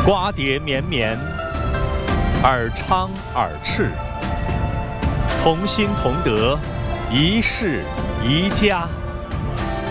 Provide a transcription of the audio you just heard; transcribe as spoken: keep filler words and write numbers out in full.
瓜瓞绵绵，尔昌尔赤，同心同德，一世一家。